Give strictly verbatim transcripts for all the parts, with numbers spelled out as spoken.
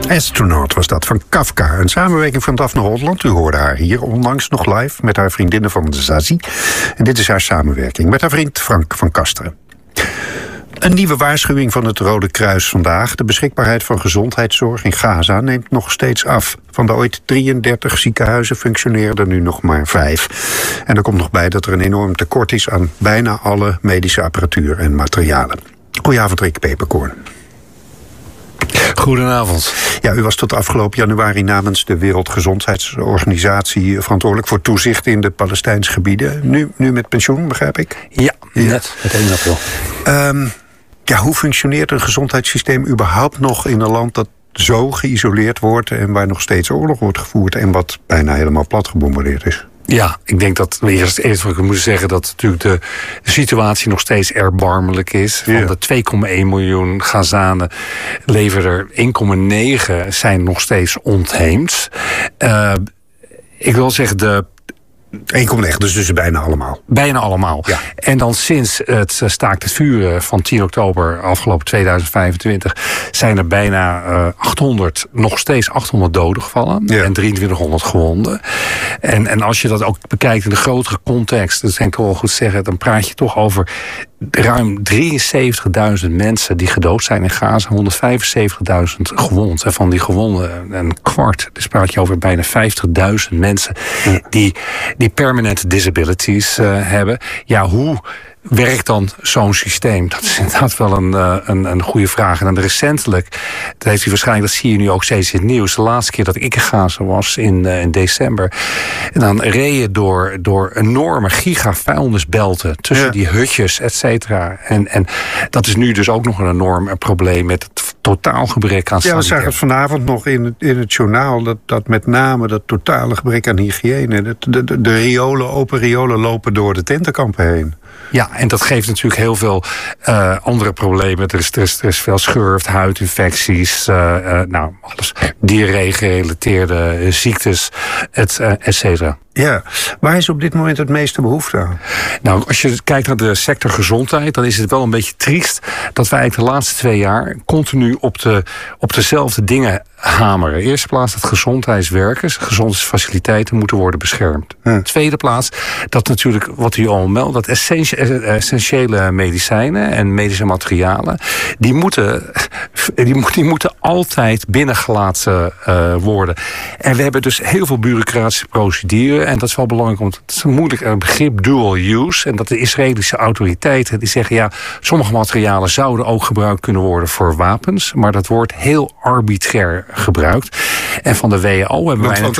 Astronaut was dat, van Kafka. Een samenwerking van Daphne Holland. U hoorde haar hier onlangs nog live met haar vriendinnen van Zazie. En dit is haar samenwerking met haar vriend Frank van Kasteren. Een nieuwe waarschuwing van het Rode Kruis vandaag. De beschikbaarheid van gezondheidszorg in Gaza neemt nog steeds af. Van de ooit drieëndertig ziekenhuizen functioneren er nu nog maar vijf. En er komt nog bij dat er een enorm tekort is aan bijna alle medische apparatuur en materialen. Goedenavond, Rick Peperkorn. Goedenavond. Ja, u was tot afgelopen januari namens de Wereldgezondheidsorganisatie verantwoordelijk voor toezicht in de Palestijnse gebieden. Nu, nu met pensioen, begrijp ik? Ja, net met één april. Um, ja, hoe functioneert een gezondheidssysteem überhaupt nog in een land dat zo geïsoleerd wordt en waar nog steeds oorlog wordt gevoerd en wat bijna helemaal plat gebombardeerd is? Ja, ik denk dat we eerst eerst wat we moeten zeggen dat natuurlijk de, de situatie nog steeds erbarmelijk is. Van ja. de twee komma één miljoen Gazanen leven er één komma negen zijn nog steeds ontheemd. Uh, ik wil zeggen de één komma negen, dus, dus bijna allemaal. Bijna allemaal. Ja. En dan sinds het staakt het vuren van tien oktober afgelopen tweeduizend vijfentwintig zijn er bijna uh, achthonderd, nog steeds achthonderd doden gevallen. Ja. En drieëntwintighonderd gewonden. En, en als je dat ook bekijkt in de grotere context, dat denk ik wel goed zeggen, dan praat je toch over ruim drieënzeventigduizend mensen die gedood zijn in Gaza, honderdvijfenzeventigduizend gewond. En van die gewonden een kwart, dus praat je over bijna vijftigduizend mensen ja. die, die permanent disabilities uh, hebben. Ja, hoe werkt dan zo'n systeem? Dat is inderdaad wel een, een, een goede vraag. En dan recentelijk, dat heeft u waarschijnlijk, dat zie je nu ook steeds in het nieuws. De laatste keer dat ik in Gaza was in, uh, in december. En dan reed je door, door enorme gigavuilnisbelten tussen ja. die hutjes, et cetera. En, en dat is nu dus ook nog een enorm probleem met het totaal gebrek aan sanitair. Ja, we zagen het vanavond nog in het, in het journaal, dat, dat met name dat totale gebrek aan hygiëne. De, de, de, de riolen, open riolen lopen door de tentenkampen heen. Ja, en dat geeft natuurlijk heel veel uh, andere problemen. Er is, er, is, er is veel schurft, huidinfecties, uh, uh, nou, alles, diarree-gerelateerde uh, ziektes, et, uh, et cetera. Ja, waar is op dit moment het meeste behoefte aan? Nou, als je kijkt naar de sector gezondheid, dan is het wel een beetje triest dat wij eigenlijk de laatste twee jaar continu op, de, op dezelfde dingen hameren. Eerste plaats dat gezondheidswerkers, gezondheidsfaciliteiten moeten worden beschermd. Ja. Tweede plaats dat natuurlijk, wat u al meldt, dat essentiële medicijnen en medische materialen, die moeten, die, die moeten altijd binnengelaten uh, worden. En we hebben dus heel veel bureaucratische procedures. En dat is wel belangrijk, want het is een moeilijk begrip, dual use. En dat de Israëlische autoriteiten die zeggen, ja, sommige materialen zouden ook gebruikt kunnen worden voor wapens. Maar dat wordt heel arbitrair gebruikt. En van de W H O hebben wij... Want,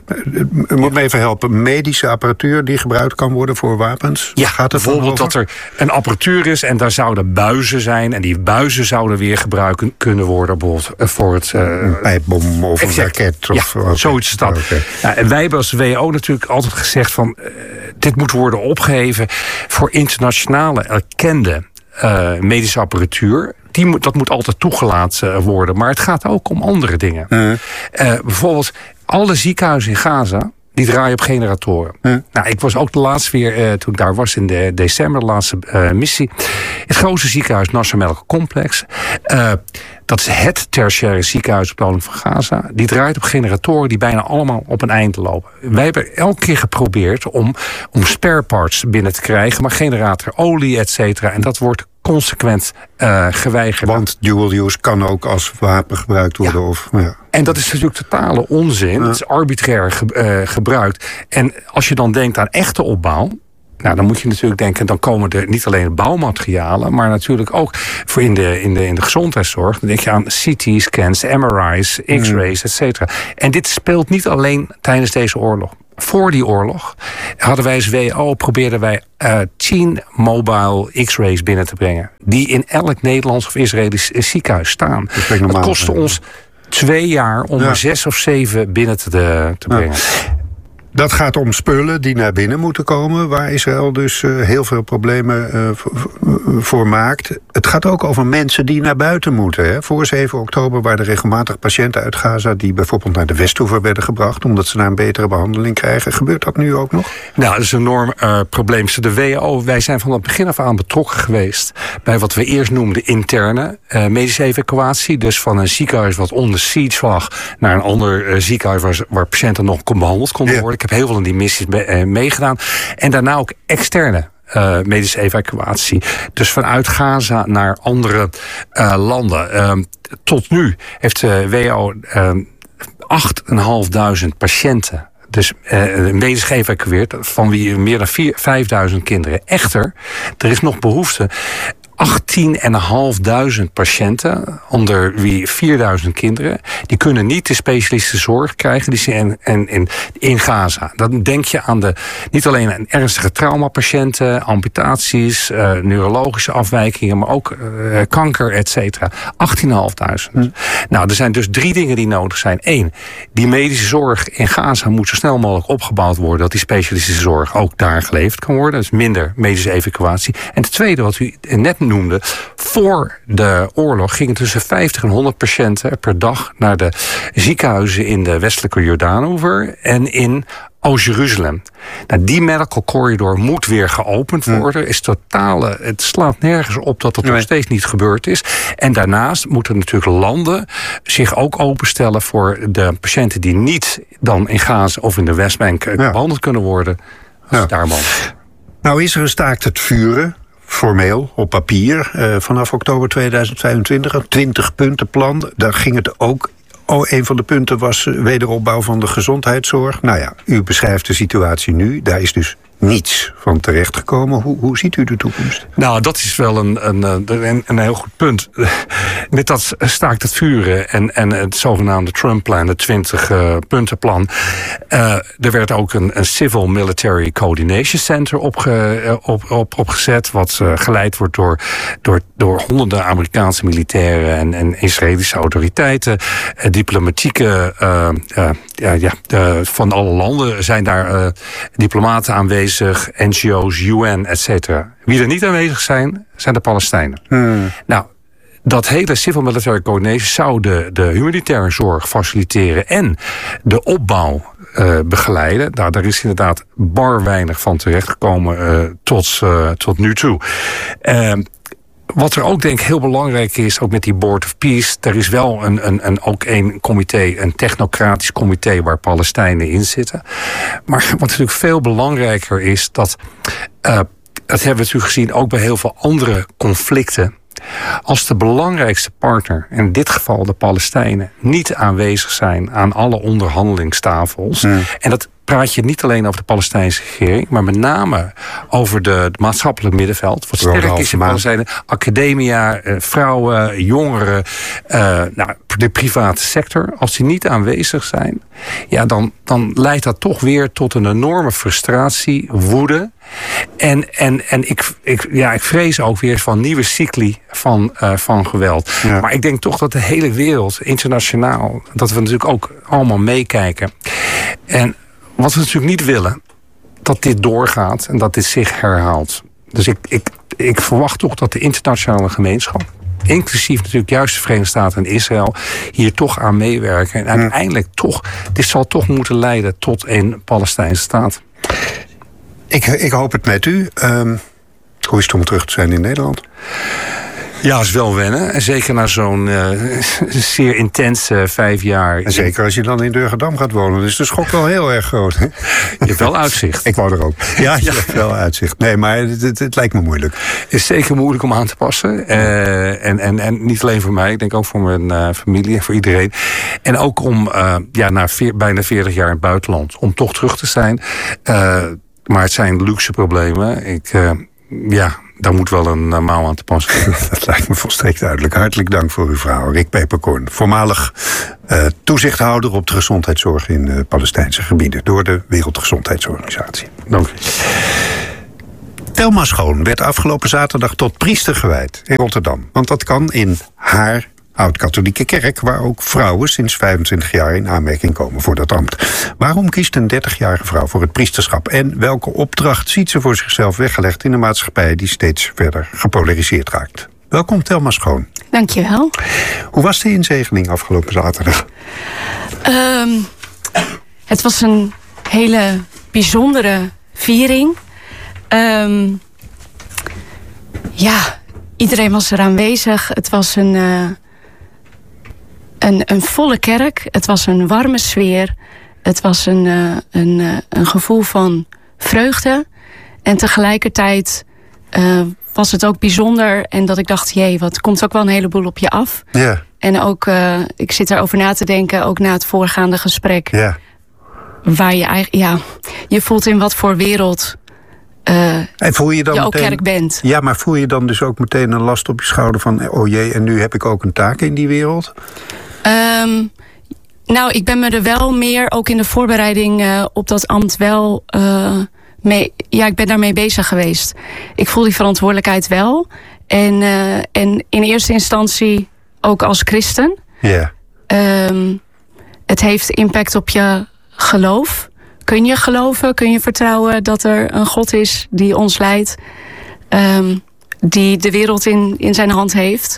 u moet me even helpen. Medische apparatuur die gebruikt kan worden voor wapens? Ja, gaat het bijvoorbeeld dat er een apparatuur is en daar zouden buizen zijn. En die buizen zouden weer gebruikt kunnen worden bijvoorbeeld voor het... Uh, een pijpbom of exact. Een raket. Of, ja, okay. Zoiets is dat. Okay. Ja, en wij hebben als W H O natuurlijk altijd gezegd van uh, dit moet worden opgeheven voor internationale erkende uh, medische apparatuur. Die moet, dat moet altijd toegelaten worden. Maar het gaat ook om andere dingen. Uh. Uh, bijvoorbeeld alle ziekenhuizen in Gaza, die draaien op generatoren. Uh. Nou, ik was ook de laatste weer, uh, toen ik daar was in de december, de laatste uh, missie. Het grootste ziekenhuis, Nasser Medical Complex. Uh, dat is het tertiaire ziekenhuis op de olie van Gaza. Die draait op generatoren die bijna allemaal op een eind lopen. Wij hebben elke keer geprobeerd om, om spare parts binnen te krijgen, maar generator olie, et cetera. En dat wordt consequent uh, geweigerd. Want dual use kan ook als wapen gebruikt worden. Ja. Of, ja. En dat is natuurlijk totale onzin. Ja. Het is arbitrair ge, uh, gebruikt. En als je dan denkt aan echte opbouw, nou, dan moet je natuurlijk denken, dan komen er niet alleen bouwmaterialen, maar natuurlijk ook voor in de, in de, in de gezondheidszorg. Dan denk je aan C T-scans, M R I's, X-rays, et cetera. En dit speelt niet alleen tijdens deze oorlog. Voor die oorlog hadden wij als W H O, probeerden wij uh, tien mobile X-rays binnen te brengen. Die in elk Nederlands of Israëlisch ziekenhuis staan. Dat, dat kostte ons twee jaar om ja. er zes of zeven binnen te, te brengen. Ja. Dat gaat om spullen die naar binnen moeten komen, waar Israël dus uh, heel veel problemen uh, voor maakt. Het gaat ook over mensen die naar buiten moeten. Hè. Voor zeven oktober waren er regelmatig patiënten uit Gaza die bijvoorbeeld naar de Westhoever werden gebracht, omdat ze daar een betere behandeling krijgen. Gebeurt dat nu ook nog? Nou, dat is een enorm uh, probleem. De W H O, wij zijn van het begin af aan betrokken geweest bij wat we eerst noemden interne uh, medische evacuatie. Dus van een ziekenhuis wat onder siege lag naar een ander uh, ziekenhuis waar, waar patiënten nog behandeld konden worden. Ja. Ik heb heel veel in die missies be- uh, meegedaan. En daarna ook externe Uh, medische evacuatie. Dus vanuit Gaza naar andere uh, landen. Uh, tot nu heeft de W H O uh, acht en een half duizend patiënten dus uh, medisch geëvacueerd, van wie meer dan vijfduizend kinderen. Echter, er is nog behoefte. achttien en een half duizend patiënten, onder wie vierduizend kinderen, die kunnen niet de specialistische zorg krijgen die ze in, in, in, in Gaza. Dan denk je aan de, niet alleen aan ernstige traumapatiënten, amputaties, uh, neurologische afwijkingen, maar ook uh, kanker, et cetera. achttien en een half duizend. Hm. Nou, er zijn dus drie dingen die nodig zijn. Eén, die medische zorg in Gaza moet zo snel mogelijk opgebouwd worden, dat die specialistische zorg ook daar geleverd kan worden. Dus minder medische evacuatie. En het tweede, wat u net noemde, voor de oorlog gingen tussen vijftig en honderd patiënten per dag naar de ziekenhuizen in de westelijke Jordaanoever en in Oost-Jeruzalem. Nou, die medical corridor moet weer geopend worden. Is totale, het slaat nergens op dat dat nee. nog steeds niet gebeurd is. En daarnaast moeten natuurlijk landen zich ook openstellen voor de patiënten die niet dan in Gaza of in de Westbank ja. behandeld kunnen worden. Ja. Daar nou is er een staakt het vuren. Formeel, op papier, uh, vanaf oktober tweeduizend vijfentwintig, een twintig punten plan. Daar ging het ook. Oh, een van de punten was wederopbouw van de gezondheidszorg. Nou ja, u beschrijft de situatie nu. Daar is dus niets van terechtgekomen. Hoe, hoe ziet u de toekomst? Nou, dat is wel een, een, een, een heel goed punt. Met dat staakt het vuren en, en het zogenaamde Trump-plan, het twintig-puntenplan. Uh, er werd ook een, een Civil Military Coordination Center opge, op, op, opgezet, wat uh, geleid wordt door, door, door honderden Amerikaanse militairen en, en Israëlische autoriteiten. Uh, diplomatieke, uh, uh, ja, ja, uh, van alle landen zijn daar uh, diplomaten aanwezig. N G O's, U N, et cetera. Wie er niet aanwezig zijn, zijn de Palestijnen. Hmm. Nou, dat hele Civil Military Coordination zou de, de humanitaire zorg faciliteren en de opbouw uh, begeleiden. Nou, daar is inderdaad bar weinig van terechtgekomen uh, tot, uh, tot nu toe. Uh, Wat er ook denk ik heel belangrijk is, ook met die Board of Peace, er is wel een, een, een, ook een comité, een technocratisch comité waar Palestijnen in zitten. Maar wat natuurlijk veel belangrijker is, dat, uh, dat hebben we natuurlijk gezien ook bij heel veel andere conflicten. Als de belangrijkste partner, in dit geval de Palestijnen, niet aanwezig zijn aan alle onderhandelingstafels, ja. en dat praat je niet alleen over de Palestijnse regering, maar met name over de, het maatschappelijk middenveld. Wat sterk is in Palestijnen. Academia, eh, vrouwen, jongeren, uh, nou, de private sector. Als die niet aanwezig zijn, ja, dan, dan leidt dat toch weer tot een enorme frustratie, woede. En, en, en ik, ik, ja, ik vrees ook weer van nieuwe cycli van, uh, van geweld. Ja. Maar ik denk toch dat de hele wereld, internationaal, dat we natuurlijk ook allemaal meekijken. En wat we natuurlijk niet willen, dat dit doorgaat en dat dit zich herhaalt. Dus ik, ik, ik verwacht toch dat de internationale gemeenschap, inclusief natuurlijk juist de Verenigde Staten en Israël, hier toch aan meewerken. En uiteindelijk toch, dit zal toch moeten leiden tot een Palestijnse staat. Ik, ik hoop het met u. Um, hoe is het om terug te zijn in Nederland? Ja, is wel wennen. En zeker na zo'n uh, zeer intense uh, vijf jaar. En zeker als je dan in Durgedam gaat wonen. Dus de schok wel heel erg groot. Hè? Je hebt wel uitzicht. Ik wou er ook. Ja, je ja. hebt wel uitzicht. Nee, maar het, het, het lijkt me moeilijk. Het is zeker moeilijk om aan te passen. Uh, en, en, en niet alleen voor mij. Ik denk ook voor mijn uh, familie en voor iedereen. En ook om uh, ja, na veer, bijna veertig jaar in het buitenland. Om toch terug te zijn. Uh, maar het zijn luxe problemen. Ik, uh, ja... Daar moet wel een uh, mouw aan te passen. Dat lijkt me volstrekt duidelijk. Hartelijk dank voor uw verhaal. Rick Peperkorn, voormalig uh, toezichthouder op de gezondheidszorg in uh, Palestijnse gebieden door de Wereldgezondheidsorganisatie. Dank u. Thelma Schoon werd afgelopen zaterdag tot priester gewijd in Rotterdam. Want dat kan in haar oud-katholieke kerk, waar ook vrouwen sinds vijfentwintig jaar in aanmerking komen voor dat ambt. Waarom kiest een dertigjarige vrouw voor het priesterschap? En welke opdracht ziet ze voor zichzelf weggelegd in een maatschappij die steeds verder gepolariseerd raakt? Welkom, Thelma Schoon. Dankjewel. Hoe was de inzegening afgelopen zaterdag? Um, het was een hele bijzondere viering. Um, ja, iedereen was er aanwezig. Het was een, uh, een, een volle kerk. Het was een warme sfeer. Het was een, uh, een, uh, een gevoel van vreugde. En tegelijkertijd uh, was het ook bijzonder. En dat ik dacht, jee, wat komt ook wel een heleboel op je af. Ja. En ook, uh, ik zit erover na te denken, ook na het voorgaande gesprek. Ja. Waar je eigenlijk, ja, je voelt in wat voor wereld uh, en voel je, dan je ook meteen, kerk bent. Ja, maar voel je dan dus ook meteen een last op je schouder van, oh jee, en nu heb ik ook een taak in die wereld? Um, nou, ik ben me er wel meer, ook in de voorbereiding uh, op dat ambt wel uh, mee, ja, ik ben daarmee bezig geweest. Ik voel die verantwoordelijkheid wel. En, uh, en in eerste instantie ook als christen. Ja. Um, het heeft impact op je geloof. Kun je geloven, kun je vertrouwen dat er een God is die ons leidt. Um, die de wereld in, in zijn hand heeft.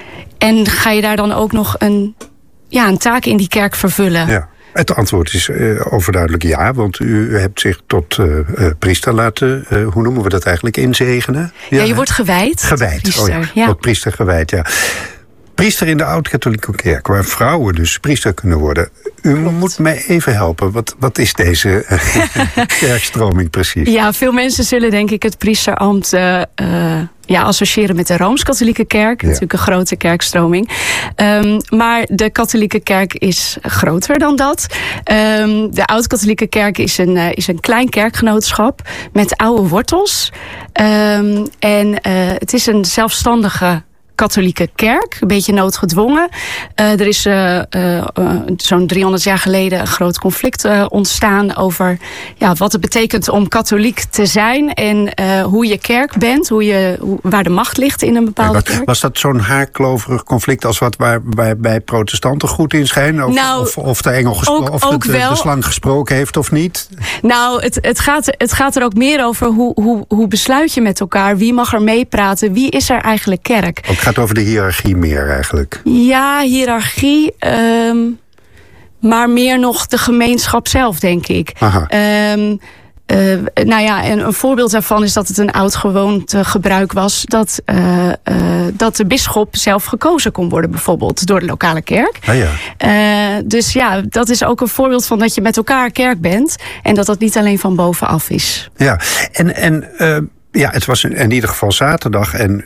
En ga je daar dan ook nog een, ja, een taak in die kerk vervullen? Ja. Het antwoord is uh, overduidelijk ja, want u hebt zich tot uh, uh, priester laten, uh, hoe noemen we dat eigenlijk, inzegenen? Ja, ja, je wordt gewijd. Gewijd, priester, oh ja, ja. Tot priester gewijd, ja. Priester in de oud-katholieke kerk, waar vrouwen dus priester kunnen worden. U Klopt. Moet mij even helpen. Wat, wat is deze kerkstroming precies? Ja, veel mensen zullen denk ik het priesterambt uh, uh, ja, associëren met de Rooms-Katholieke kerk. Ja. Natuurlijk een grote kerkstroming. Um, maar de katholieke kerk is groter dan dat. Um, de oud-katholieke kerk is een, uh, is een klein kerkgenootschap met oude wortels. Um, en uh, het is een zelfstandige katholieke kerk, een beetje noodgedwongen. Uh, er is uh, uh, uh, zo'n driehonderd jaar geleden een groot conflict uh, ontstaan over ja, wat het betekent om katholiek te zijn en uh, hoe je kerk bent, hoe je, hoe, waar de macht ligt in een bepaalde ja, kerk. Was dat zo'n haarkloverig conflict als wat waar, waar bij protestanten goed in schijnen? Of, nou, of, of de engel gespro- ook, of ook de, de, de slang gesproken heeft of niet? Nou, het, het, gaat, het gaat er ook meer over hoe, hoe, hoe besluit je met elkaar, wie mag er meepraten, wie is er eigenlijk kerk? Ook Het gaat over de hiërarchie meer eigenlijk. Ja, hiërarchie. Um, maar meer nog de gemeenschap zelf, denk ik. Um, uh, nou ja, en een voorbeeld daarvan is dat het een oud gewoontegebruik was dat, uh, uh, dat de bisschop zelf gekozen kon worden, bijvoorbeeld door de lokale kerk. Ah, ja. Uh, dus ja, dat is ook een voorbeeld van dat je met elkaar kerk bent en dat dat niet alleen van bovenaf is. Ja, en... en uh... Ja, het was in ieder geval zaterdag. En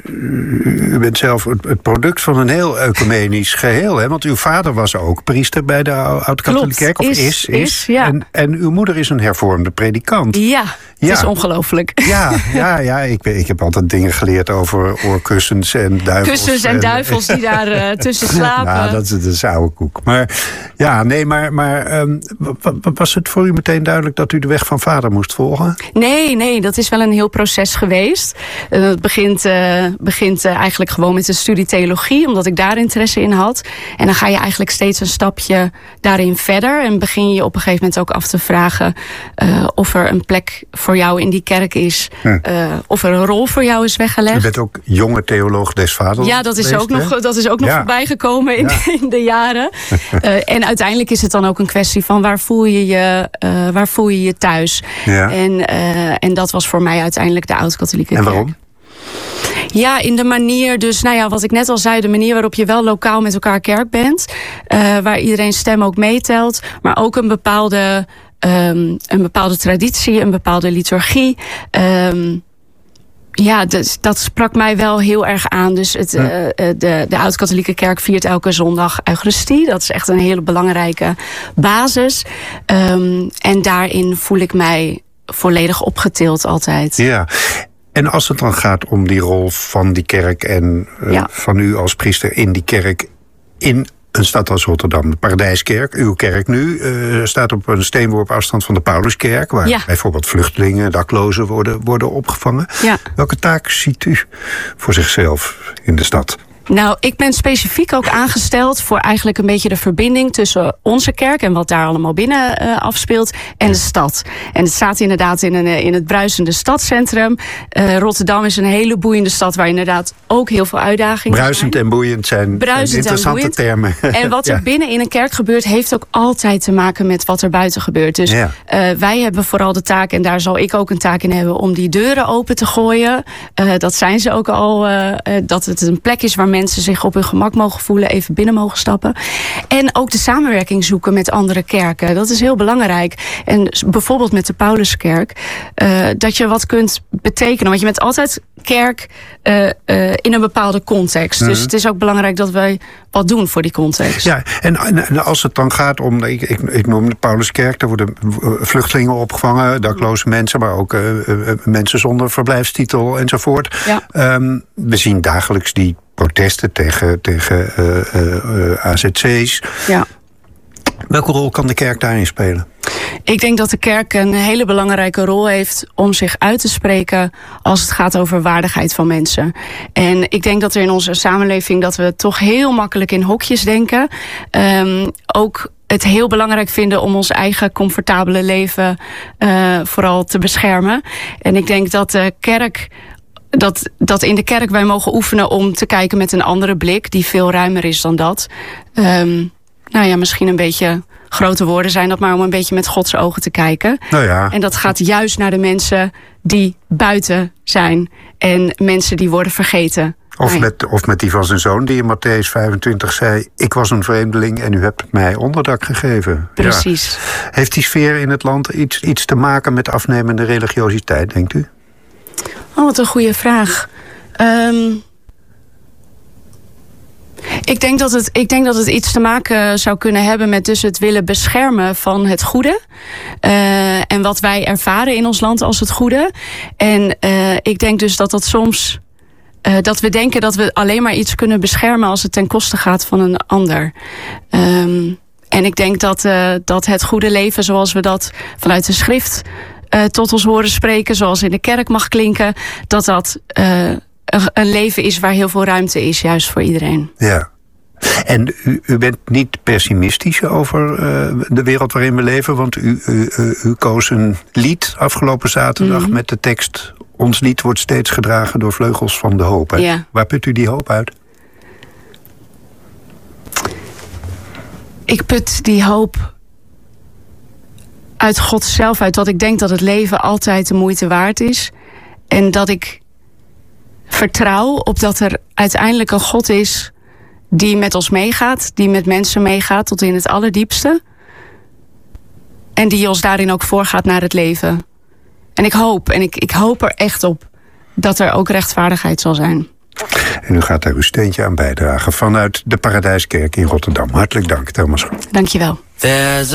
u bent zelf het product van een heel ecumenisch geheel. Hè? Want uw vader was ook priester bij de oud-katholieke kerk. Of is, is. is. is ja. en, en uw moeder is een hervormde predikant. Ja, het ja. is ongelooflijk. Ja, ja, ja ik, ik heb altijd dingen geleerd over oorkussens en duivels. Kussens en, en duivels die daar uh, tussen slapen. Nou, dat, dat is oude koek. Maar ja, nee, maar, maar um, was het voor u meteen duidelijk dat u de weg van vader moest volgen? Nee, nee, dat is wel een heel proces geweest. Uh, het begint, uh, begint uh, eigenlijk gewoon met een studie theologie, omdat ik daar interesse in had. En dan ga je eigenlijk steeds een stapje daarin verder. En begin je op een gegeven moment ook af te vragen uh, of er een plek voor jou in die kerk is. Hm. Uh, of er een rol voor jou is weggelegd. Je bent ook jonge theoloog des vaders. Ja, dat is geweest, ook nog, dat is ook nog ja. voorbij gekomen in, ja. in de jaren. uh, en uiteindelijk is het dan ook een kwestie van waar voel je je, uh, waar voel je, je thuis. Ja. En, uh, en dat was voor mij uiteindelijk de oud-katholieke kerk. En waarom? Ja, in de manier, dus nou ja, wat ik net al zei, de manier waarop je wel lokaal met elkaar kerk bent. Uh, waar iedereen stem ook meetelt. Maar ook een bepaalde, um, een bepaalde traditie, een bepaalde liturgie. Um, Ja, dus dat sprak mij wel heel erg aan. Dus het, uh, de, de oud-katholieke kerk viert elke zondag Eucharistie. Dat is echt een hele belangrijke basis. Um, en daarin voel ik mij volledig opgetild altijd. Ja. En als het dan gaat om die rol van die kerk en uh, ja. van u als priester in die kerk in een stad als Rotterdam, de Paradijskerk, uw kerk nu, uh, staat op een steenworp afstand van de Pauluskerk, waar ja. bijvoorbeeld vluchtelingen, daklozen worden, worden opgevangen. Ja. Welke taak ziet u voor zichzelf in de stad? Nou, ik ben specifiek ook aangesteld voor eigenlijk een beetje de verbinding tussen onze kerk en wat daar allemaal binnen uh, afspeelt en de stad. En het staat inderdaad in, een, in het bruisende stadscentrum. Uh, Rotterdam is een hele boeiende stad waar inderdaad ook heel veel uitdagingen Bruisend zijn. en boeiend zijn Bruisend interessante en termen. En wat er ja. binnen in een kerk gebeurt, heeft ook altijd te maken met wat er buiten gebeurt. Dus ja. uh, wij hebben vooral de taak, en daar zal ik ook een taak in hebben, om die deuren open te gooien. Uh, dat zijn ze ook al, uh, uh, dat het een plek is waar mensen zich op hun gemak mogen voelen, even binnen mogen stappen. En ook de samenwerking zoeken met andere kerken. Dat is heel belangrijk. En bijvoorbeeld met de Pauluskerk, uh, dat je wat kunt betekenen. Want je bent altijd kerk uh, uh, in een bepaalde context. Mm-hmm. Dus het is ook belangrijk dat wij wat doen voor die context. Ja, en, en als het dan gaat om, ik, ik, ik noem de Pauluskerk, daar worden vluchtelingen opgevangen, dakloze mensen, maar ook uh, uh, mensen zonder verblijfstitel enzovoort. Ja. Um, we zien dagelijks die protesten tegen, tegen uh, uh, A Z C's. Ja. Welke rol kan de kerk daarin spelen? Ik denk dat de kerk een hele belangrijke rol heeft om zich uit te spreken als het gaat over waardigheid van mensen. En ik denk dat er in onze samenleving dat we toch heel makkelijk in hokjes denken. Um, ook het heel belangrijk vinden om ons eigen comfortabele leven uh, vooral te beschermen. En ik denk dat de kerk Dat, dat in de kerk wij mogen oefenen om te kijken met een andere blik, die veel ruimer is dan dat. Um, nou ja, misschien een beetje grote woorden zijn dat, maar om een beetje met Gods ogen te kijken. Nou ja. En dat gaat juist naar de mensen die buiten zijn en mensen die worden vergeten. Of met, of met die van zijn zoon die in Matthäus vijfentwintig zei, ik was een vreemdeling en u hebt mij onderdak gegeven. Precies. Ja. Heeft die sfeer in het land iets, iets te maken met afnemende religiositeit, denkt u? Oh, wat een goede vraag. Um, ik, denk dat het, ik denk dat het iets te maken zou kunnen hebben met dus het willen beschermen van het goede. Uh, en wat wij ervaren in ons land als het goede. En uh, ik denk dus dat dat soms, uh, dat we denken dat we alleen maar iets kunnen beschermen als het ten koste gaat van een ander. Um, en ik denk dat, uh, dat het goede leven zoals we dat vanuit de schrift Uh, tot ons horen spreken, zoals in de kerk mag klinken, dat dat uh, een leven is waar heel veel ruimte is, juist voor iedereen. Ja. En u, u bent niet pessimistisch over uh, de wereld waarin we leven, want u, u, u, u koos een lied afgelopen zaterdag mm-hmm. met de tekst, ons lied wordt steeds gedragen door vleugels van de hoop. Hè? Ja. Waar put u die hoop uit? Ik put die hoop uit God zelf uit, dat ik denk dat het leven altijd de moeite waard is. En dat ik vertrouw op dat er uiteindelijk een God is die met ons meegaat, die met mensen meegaat tot in het allerdiepste. En die ons daarin ook voorgaat naar het leven. En ik hoop, en ik, ik hoop er echt op, dat er ook rechtvaardigheid zal zijn. En u gaat daar uw steentje aan bijdragen vanuit de Paradijskerk in Rotterdam. Hartelijk dank, Thelma Schoon. Dank je wel.